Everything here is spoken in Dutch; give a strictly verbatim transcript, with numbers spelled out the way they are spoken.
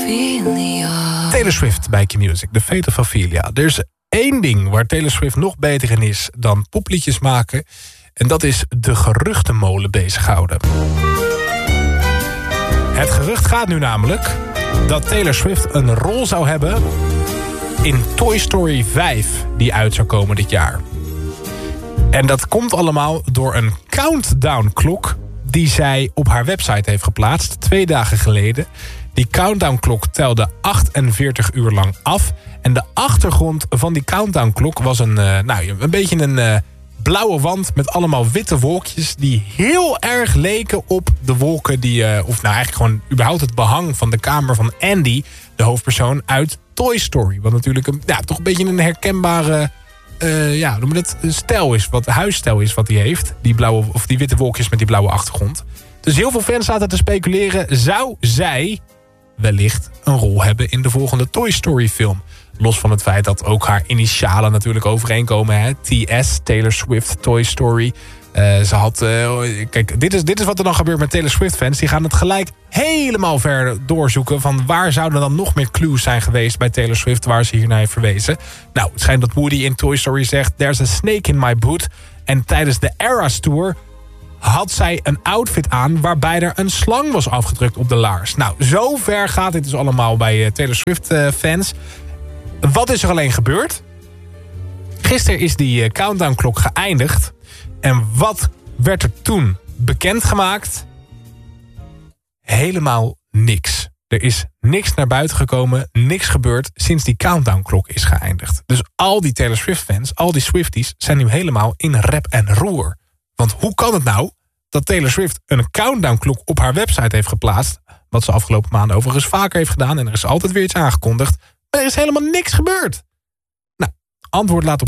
Ophelia. Taylor Swift bij Q-Music, The Fate of Ophelia. Er is één ding waar Taylor Swift nog beter in is dan popliedjes maken. En dat is de geruchtenmolen bezighouden. Het gerucht gaat nu namelijk dat Taylor Swift een rol zou hebben in Toy Story vijf, die uit zou komen dit jaar. En dat komt allemaal door een countdown-klok die zij op haar website heeft geplaatst, twee dagen geleden. Die countdown-klok telde achtenveertig uur lang af. En de achtergrond van die countdown-klok was een, uh, nou, een beetje een uh, blauwe wand met allemaal witte wolkjes die heel erg leken op de wolken die, uh, of nou eigenlijk gewoon überhaupt het behang van de kamer van Andy, de hoofdpersoon uit Toy Story. Wat natuurlijk een, ja, toch een beetje een herkenbare uh, ja, noem je dat, stijl is, wat huisstijl is wat hij heeft. Die blauwe, of die witte wolkjes met die blauwe achtergrond. Dus heel veel fans zaten te speculeren, zou zij wellicht een rol hebben in de volgende Toy Story film? Los van het feit dat ook haar initialen natuurlijk overeenkomen. Hè? T S, Taylor Swift, Toy Story. Uh, ze had, uh, kijk, dit is, dit is wat er dan gebeurt met Taylor Swift fans. Die gaan het gelijk helemaal verder doorzoeken van waar zouden dan nog meer clues zijn geweest bij Taylor Swift waar ze hiernaar heeft verwezen. Nou, het schijnt dat Woody in Toy Story zegt, there's a snake in my boot. En tijdens de Eras Tour had zij een outfit aan waarbij er een slang was afgedrukt op de laars. Nou, zo ver gaat dit dus allemaal bij uh, Taylor Swift uh, fans. Wat is er alleen gebeurd? Gisteren is die uh, countdown-klok geëindigd. En wat werd er toen bekendgemaakt? Helemaal niks. Er is niks naar buiten gekomen, niks gebeurd sinds die countdown-klok is geëindigd. Dus al die Taylor Swift-fans, al die Swifties, zijn nu helemaal in rep en roer. Want hoe kan het nou dat Taylor Swift een countdown-klok op haar website heeft geplaatst, wat ze afgelopen maanden overigens vaker heeft gedaan, en er is altijd weer iets aangekondigd, maar er is helemaal niks gebeurd. Nou, antwoord laat op